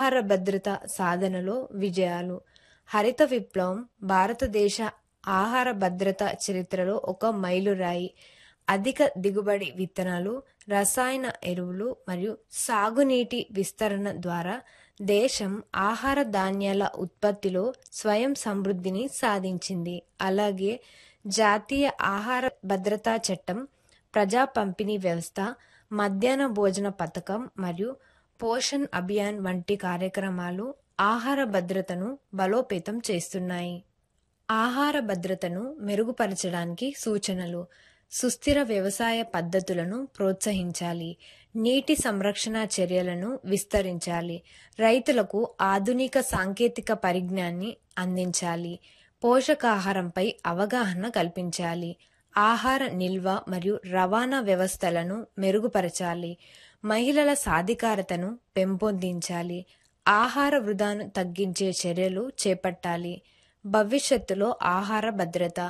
ఆహార భద్రత సాధనలో విజయాలు. హరిత విప్లవం భారతదేశ ఆహార భద్రత చరిత్రలో ఒక మైలురాయి. అధిక దిగుబడి విత్తనాలు, రసాయన ఎరువులు మరియు సాగునీటి విస్తరణ ద్వారా దేశం ఆహార ధాన్యాల ఉత్పత్తిలో స్వయం సమృద్ధిని సాధించింది. అలాగే జాతీయ ఆహార భద్రతా చట్టం, ప్రజా పంపిణీ వ్యవస్థ, మధ్యాహ్న భోజన పథకం మరియు పోషణ్ అభియాన్ వంటి కార్యక్రమాలు ఆహార భద్రతను బలోపేతం చేస్తున్నాయి. ఆహార భద్రతను మెరుగుపరచడానికి సూచనలు. సుస్థిర వ్యవసాయ పద్ధతులను ప్రోత్సహించాలి. నీటి సంరక్షణ చర్యలను విస్తరించాలి. రైతులకు ఆధునిక సాంకేతిక పరిజ్ఞానాన్ని అందించాలి. పోషకాహారంపై అవగాహన కల్పించాలి. ఆహార నిల్వ మరియు రవాణా వ్యవస్థలను మెరుగుపరచాలి. మహిళల సాధికారతను పెంపొందించాలి. ఆహార వృధాను తగ్గించే చర్యలు చేపట్టాలి. భవిష్యత్తులో ఆహార భద్రత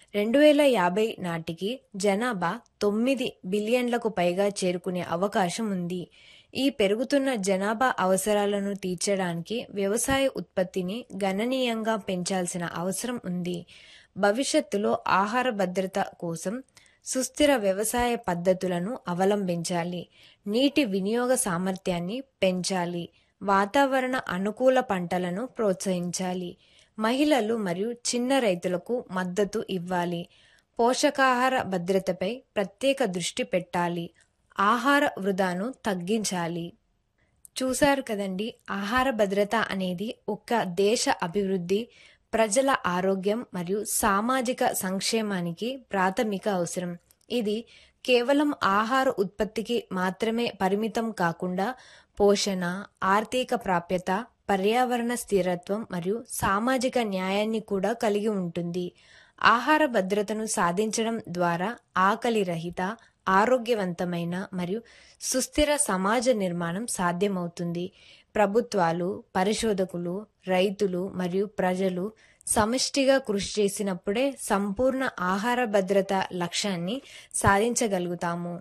2050 నాటికి జనాభా 9 బిలియన్లకు పైగా చేరుకునే అవకాశం ఉంది. ఈ పెరుగుతున్న జనాభా అవసరాలను తీర్చడానికి వ్యవసాయ ఉత్పత్తిని గణనీయంగా పెంచాల్సిన అవసరం ఉంది. భవిష్యత్తులో ఆహార భద్రత కోసం సుస్థిర వ్యవసాయ పద్ధతులను అవలంబించాలి. నీటి వినియోగ సామర్థ్యాన్ని పెంచాలి. వాతావరణ అనుకూల పంటలను ప్రోత్సహించాలి. మహిళలు మరియు చిన్న రైతులకు మద్దతు ఇవ్వాలి. పోషకాహార భద్రతపై ప్రత్యేక దృష్టి పెట్టాలి. ఆహార వృధాను తగ్గించాలి. చూశారు కదండి, ఆహార భద్రత అనేది ఒక దేశ అభివృద్ధి, ప్రజల ఆరోగ్యం మరియు సామాజిక సంక్షేమానికి ప్రాథమిక అవసరం. ఇది కేవలం ఆహార ఉత్పత్తికి మాత్రమే పరిమితం కాకుండా పోషణ, ఆర్థిక ప్రాప్యత, పర్యావరణ స్థిరత్వం మరియు సామాజిక న్యాయాన్ని కూడా కలిగి ఉంటుంది. ఆహార భద్రతను సాధించడం ద్వారా ఆకలి రహిత, ఆరోగ్యవంతమైన మరియు సుస్థిర సమాజ నిర్మాణం సాధ్యమవుతుంది. ప్రభుత్వాలు, పరిశోధకులు, రైతులు మరియు ప్రజలు సమిష్టిగా కృషి చేసినప్పుడే సంపూర్ణ ఆహార భద్రత లక్ష్యాన్ని సాధించగలుగుతాము.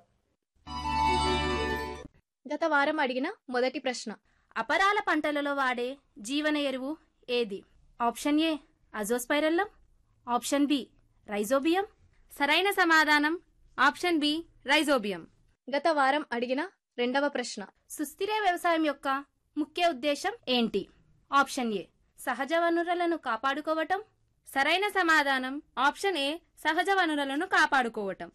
గత వారం అడిగిన మొదటి ప్రశ్న, అపరాల పంటలలో వాడే జీవన ఎరువు ఏది? Option A Azospirillum, option B rhizobium. సరైన సమాధానం ఆప్షన్ బి రైజోబియం. గత వారం అడిగిన రెండవ ప్రశ్న, సుస్థిర వ్యవసాయం యొక్క ముఖ్య ఉద్దేశం ఏంటి? ఆప్షన్ ఏ సహజ వనరులను కాపాడుకోవటం. సరైన సమాధానం ఆప్షన్ ఏ సహజ వనరులను కాపాడుకోవటం.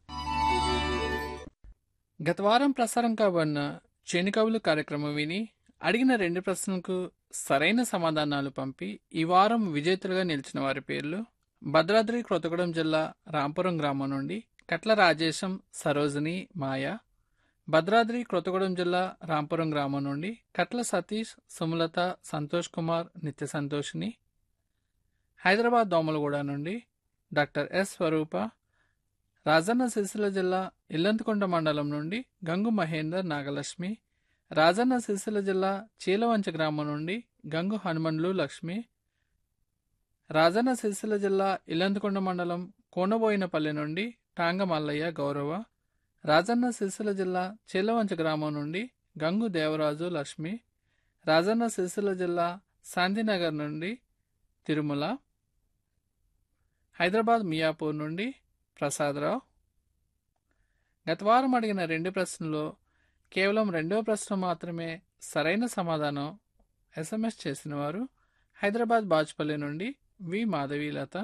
గత వారం ప్రసారం కాబడిన చేనుకవులు కార్యక్రమం విని అడిగిన రెండు ప్రశ్నలకు సరైన సమాధానాలు పంపి ఈ వారం విజేతలుగా నిలిచిన వారి పేర్లు: భద్రాద్రి కొత్తగూడెం జిల్లా రాంపురం గ్రామం నుండి కట్ల రాజేశం, సరోజిని, మాయ. భద్రాద్రి కొత్తగూడెం జిల్లా రాంపురం గ్రామం నుండి కట్ల సతీష్, సుమలత, సంతోష్ కుమార్, నిత్య సంతోషిని. హైదరాబాద్ దోమలగూడ నుండి డాక్టర్ ఎస్ స్వరూప. రాజన్న సిరిసిల్ల జిల్లా ఇల్లంతకుంట మండలం నుండి గంగు మహేందర్, నాగలక్ష్మి. రాజన్న సిరిసిల్ల జిల్లా చీలవంచ గ్రామం నుండి గంగు హనుమండ్లు, లక్ష్మి. రాజన్న సిరిసిల్ల జిల్లా ఇల్లంతకుంట మండలం కోనబోయినపల్లి నుండి టాంగ మల్లయ్య, గౌరవ. రాజన్న సిరిసిల్ల జిల్లా చీలవంచ గ్రామం నుండి గంగు దేవరాజు, లక్ష్మి. రాజన్న సిరిసిల్ల జిల్లా శాంతినగర్ నుండి తిరుమల. హైదరాబాద్ మియాపూర్ నుండి ప్రసాదరావు. గత వారం అడిగిన రెండు ప్రశ్నల్లో కేవలం రెండవ ప్రశ్న మాత్రమే సరైన సమాధానం ఎస్ఎంఎస్ చేసిన వారు హైదరాబాద్ బాజ్పల్లి నుండి వి మాధవీలత.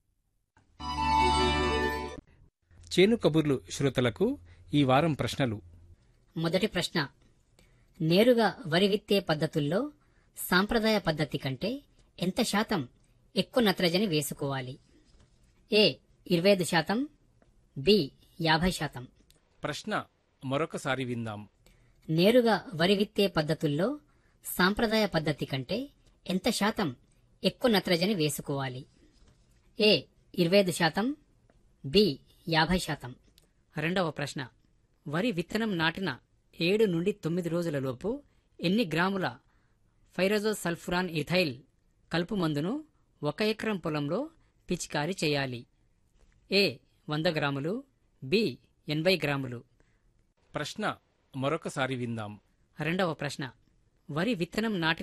చేను కబుర్లు శ్రోతలకు ఈ వారం ప్రశ్నలు. మొదటి ప్రశ్న, నేరుగా వరి విత్తే పద్ధతుల్లో సాంప్రదాయ పద్ధతి కంటే ఎంత శాతం ఎక్కువ నత్రజని వేసుకోవాలి? ఏ 25%, బి 50%. ప్రశ్న మరొకసారి విందాం. నేరుగా వరి విత్తే పద్ధతుల్లో సాంప్రదాయ పద్ధతి కంటే ఎంత శాతం ఎక్కువ నత్రజని వేసుకోవాలి? ఏ 25%, బి 50%. రెండవ ప్రశ్న, వరి విత్తనం నాటిన 7 నుండి 9 రోజులలోపు ఎన్ని గ్రాముల ఫైరజోసల్ఫురాన్ ఇథైల్ కలుపు మందును 1 ఎకరం పొలంలో పిచికారీ చేయాలి? ఏ 100 గ్రాములు, బి 80 గ్రాములు. ప్రశ్న మరొకసారి విందాం. రెండవ ప్రశ్న, వరి విత్తనం నాటిన